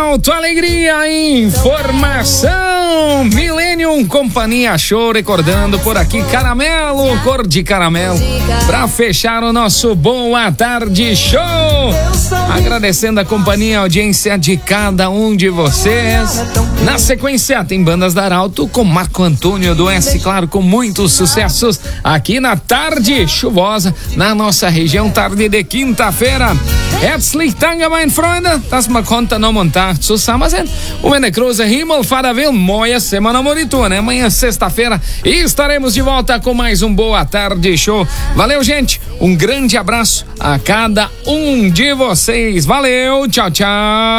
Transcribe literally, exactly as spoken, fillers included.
Arauto, alegria, informação, Millennium Companhia Show, recordando por aqui, caramelo, cor de caramelo, pra fechar o nosso Boa Tarde Show, agradecendo a companhia e a audiência de cada um de vocês. Na sequência tem bandas da Arauto com Marco Antônio do S, claro, com muitos sucessos aqui na tarde chuvosa, na nossa região, tarde de quinta-feira. Herzlich Danke, mein Freunde, dass wir konnten noch Montag zusammen sein. Um eine große Himmelfahrt will, moia semana moritua, né? Amanhã, sexta-feira, estaremos de volta com mais um Boa Tarde Show. Valeu, gente, um grande abraço a cada um de vocês. Valeu, tchau, tchau.